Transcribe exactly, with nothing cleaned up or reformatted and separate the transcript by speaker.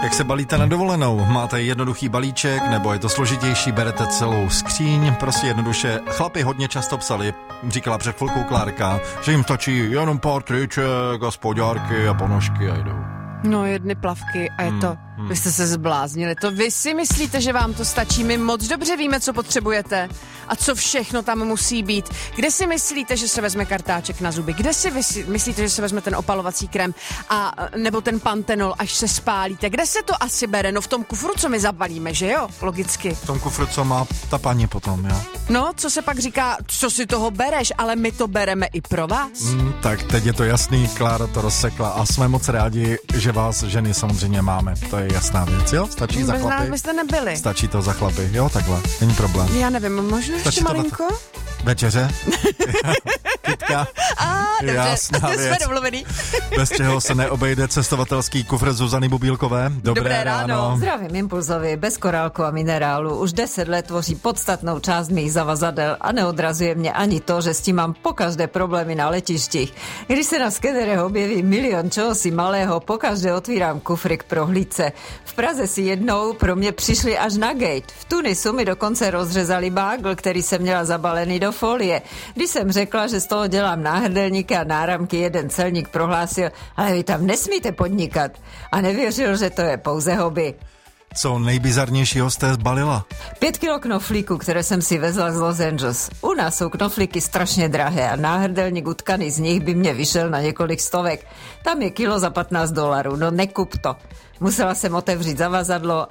Speaker 1: Jak se balíte na dovolenou? Máte jednoduchý balíček, nebo je to složitější, berete celou skříň? Prostě jednoduše. Chlapi hodně často psali, říkala před chvilkou Klárka, že jim stačí jenom pár triček a spodňárky a ponožky a jdou.
Speaker 2: No, jedny plavky a je hmm, to. Hmm. Vy jste se zbláznili. To vy si myslíte, že vám to stačí? My moc dobře víme, co potřebujete a co všechno tam musí být. Kde si myslíte, že se vezme kartáček na zuby? Kde si vy si myslíte, že se vezme ten opalovací krém a nebo ten pantenol, až se spálíte? Kde se to asi bere? No v tom kufru, co my zabalíme, že jo? Logicky.
Speaker 1: V tom kufru, co má ta paní potom, jo?
Speaker 2: No, co se pak říká, co si toho bereš, ale my to bereme i pro vás.
Speaker 1: Hmm, tak teď je to jasný, Klára to rozsekla a jsme moc rádi, že vás ženy samozřejmě máme. To je jasná věc, jo? Stačí za chlapy?
Speaker 2: Bez nás byste nebyli.
Speaker 1: Stačí to za chlapy, jo? Takhle, není problém.
Speaker 2: Já nevím, možná ještě
Speaker 1: Stačí
Speaker 2: malinko?
Speaker 1: Večeře? Kytka?
Speaker 2: A, dobře,
Speaker 1: jasná
Speaker 2: jsme
Speaker 1: věc.
Speaker 2: domluvený.
Speaker 1: Bez čeho se neobejde cestovatelský kufr Zuzany Bubílkové. Dobré,
Speaker 2: Dobré ráno.
Speaker 1: ráno.
Speaker 3: Zdravím Impulzovi, bez korálku a minerálu. Už deset let tvoří podstatnou část mých zavazadel a neodrazuje mě ani to, že s tím mám pokaždé problémy na letištích. Když se na skenerech objeví milion čohosi malého, pokaždé otvírám kufry k prohlídce. V Praze si jednou pro mě přišli až na gate. V Tunisu mi dokonce rozřezali bágl, který jsem měla zabalený do folie. Když jsem řekla, že z toho dělám náhrdelníky a náramky, jeden celník prohlásil, ale vy tam nesmíte podnikat. A nevěřil, že to je pouze hobby.
Speaker 1: Co nejbizarnějšího jste zbalila?
Speaker 3: Pět kilo knoflíku, které jsem si vezla z Los Angeles. U nás jsou knoflíky strašně drahé a náhrdelník utkaný z nich by mě vyšel na několik stovek. Tam je kilo za patnáct dolarů, no nekup to. Musela jsem otevřít zavazadlo